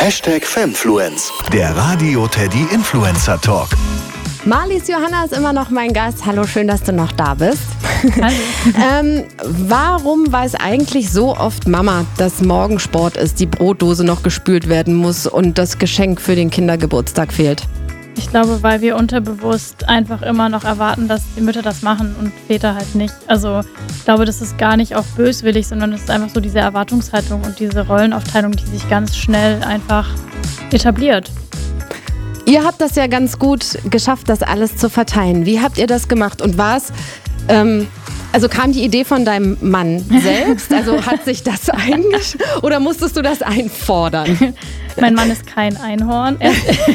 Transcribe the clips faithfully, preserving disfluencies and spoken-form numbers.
Hashtag Femfluence, der Radio Teddy Influencer Talk. Marlies Johanna ist immer noch mein Gast. Hallo, schön, dass du noch da bist. Hallo. ähm, warum weiß eigentlich so oft Mama, dass morgen Sport ist, die Brotdose noch gespült werden muss und das Geschenk für den Kindergeburtstag fehlt? Ich glaube, weil wir unterbewusst einfach immer noch erwarten, dass die Mütter das machen und Väter halt nicht. Also ich glaube, das ist gar nicht auch böswillig, sondern es ist einfach so diese Erwartungshaltung und diese Rollenaufteilung, die sich ganz schnell einfach etabliert. Ihr habt das ja ganz gut geschafft, das alles zu verteilen. Wie habt ihr das gemacht? Und war es, ähm, also kam die Idee von deinem Mann selbst? Also hat sich das eingesch... Oder musstest du das einfordern? Mein Mann ist kein Einhorn. Er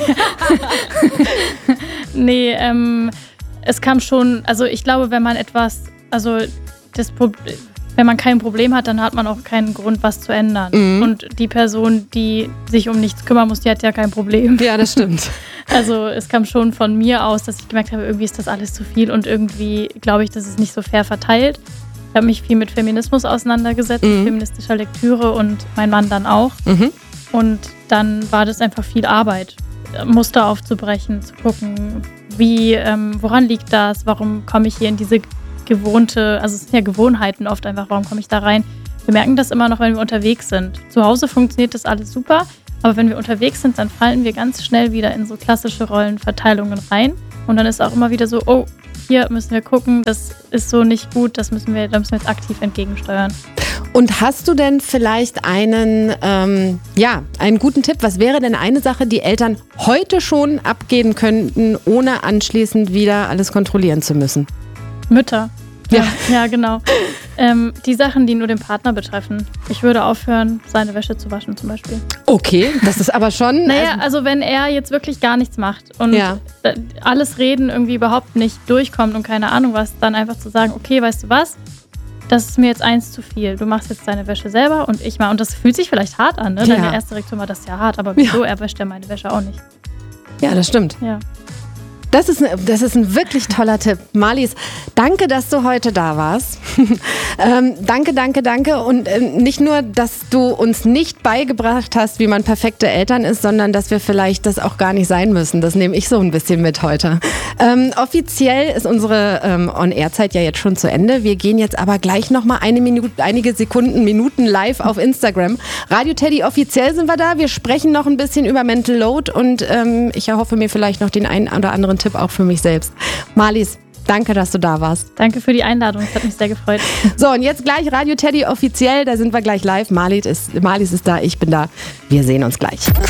nee, ähm, es kam schon, also ich glaube, wenn man etwas, also das Problem, wenn man kein Problem hat, dann hat man auch keinen Grund, was zu ändern. Mhm. Und die Person, die sich um nichts kümmern muss, die hat ja kein Problem. Ja, das stimmt. Also es kam schon von mir aus, dass ich gemerkt habe, irgendwie ist das alles zu viel und irgendwie glaube ich, das ist nicht so fair verteilt. Ich habe mich viel mit Feminismus auseinandergesetzt, mhm. mit feministischer Lektüre und mein Mann dann auch. Mhm. Und dann war das einfach viel Arbeit, Muster aufzubrechen, zu gucken, wie, ähm, woran liegt das, warum komme ich hier in diese gewohnte, also es sind ja Gewohnheiten oft einfach, warum komme ich da rein? Wir merken das immer noch, wenn wir unterwegs sind. Zu Hause funktioniert das alles super, aber wenn wir unterwegs sind, dann fallen wir ganz schnell wieder in so klassische Rollenverteilungen rein. Und dann ist auch immer wieder so, oh, hier müssen wir gucken, das ist so nicht gut, das müssen wir, da müssen wir jetzt aktiv entgegensteuern. Und hast du denn vielleicht einen, ähm, ja, einen guten Tipp? Was wäre denn eine Sache, die Eltern heute schon abgeben könnten, ohne anschließend wieder alles kontrollieren zu müssen? Mütter. Ja, ja, ja genau. Ähm, die Sachen, die nur den Partner betreffen. Ich würde aufhören, seine Wäsche zu waschen zum Beispiel. Okay, das ist aber schon... Naja, also wenn er jetzt wirklich gar nichts macht und ja. alles Reden irgendwie überhaupt nicht durchkommt und keine Ahnung was, dann einfach zu sagen, okay, weißt du was, das ist mir jetzt eins zu viel. Du machst jetzt deine Wäsche selber und ich mal. Und das fühlt sich vielleicht hart an, ne? Ja. Deine erste Reaktion war, das ist ja hart, aber wieso? Ja. Er wäscht ja meine Wäsche auch nicht. Ja, das stimmt. Ja. Das ist, ein, das ist ein wirklich toller Tipp. Marlies, danke, dass du heute da warst. ähm, danke, danke, danke. Und äh, nicht nur, dass du uns nicht beigebracht hast, wie man perfekte Eltern ist, sondern dass wir vielleicht das auch gar nicht sein müssen. Das nehme ich so ein bisschen mit heute. Ähm, offiziell ist unsere ähm, On-Air-Zeit ja jetzt schon zu Ende. Wir gehen jetzt aber gleich nochmal eine Minute, einige Sekunden, Minuten live auf Instagram. Radio Teddy, offiziell sind wir da. Wir sprechen noch ein bisschen über Mental Load und ähm, ich erhoffe mir vielleicht noch den einen oder anderen Tipp auch für mich selbst. Marlies, danke, dass du da warst. Danke für die Einladung, es hat mich sehr gefreut. So, und jetzt gleich Radio Teddy offiziell, da sind wir gleich live. Marlies ist, Marlies ist da, ich bin da. Wir sehen uns gleich.